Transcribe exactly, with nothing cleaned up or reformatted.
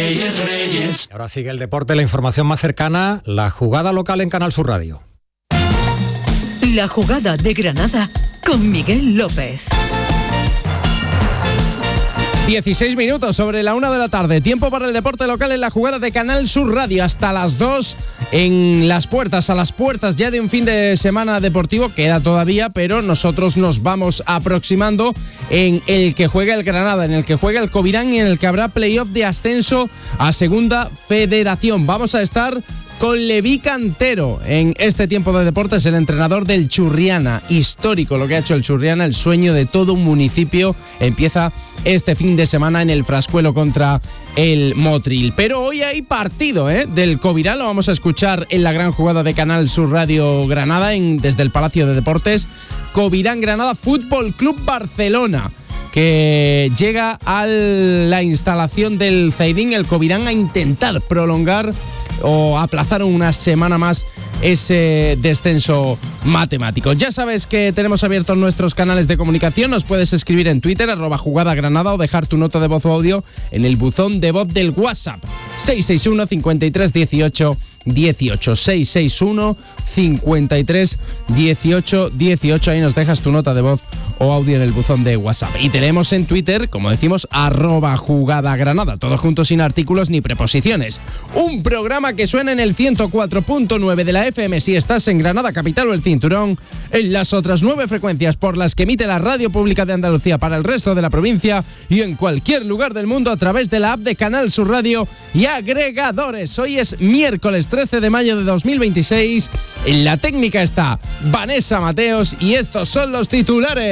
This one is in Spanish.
Reyes, Reyes. Ahora sigue el deporte, la información más cercana, la jugada local en Canal Sur Radio. La jugada de Granada con Miguel López. dieciséis minutos sobre la una de la tarde. Tiempo para el deporte local en la jugada de Canal Sur Radio. Hasta las dos en las puertas, a las puertas ya de un fin de semana deportivo. Queda todavía, pero nosotros nos vamos aproximando en el que juega el Granada, en el que juega el Covirán y en el que habrá playoff de ascenso a Segunda Federación. Vamos a estar con Leví Cantero en este tiempo de deportes, el entrenador del Churriana. Histórico lo que ha hecho el Churriana, el sueño de todo un municipio. Empieza este fin de semana en el Frascuelo contra el Motril. Pero hoy hay partido ¿eh? del Covirán, lo vamos a escuchar en la gran jugada de Canal Sur Radio Granada en, desde el Palacio de Deportes. Covirán Granada Fútbol Club Barcelona, que llega a la instalación del Zaidín, el Covirán, a intentar prolongar o aplazar una semana más ese descenso matemático. Ya sabes que tenemos abiertos nuestros canales de comunicación. Nos puedes escribir en Twitter, arroba jugada granada, o dejar tu nota de voz o audio en el buzón de voz del WhatsApp seis seis uno, cincuenta y tres, dieciocho, dieciocho. seis seis uno, cincuenta y tres, dieciocho, dieciocho. Ahí nos dejas tu nota de voz o audio en el buzón de WhatsApp. Y tenemos en Twitter, como decimos, arroba jugada granada, todo junto, sin artículos ni preposiciones. Un programa que suena en el ciento cuatro punto nueve de la F M si estás en Granada capital o el cinturón, en las otras nueve frecuencias por las que emite la Radio Pública de Andalucía para el resto de la provincia y en cualquier lugar del mundo a través de la app de Canal Sur Radio y agregadores. Hoy es miércoles trece de mayo de dos mil veintiséis. En la técnica está Vanessa Mateos y estos son los titulares.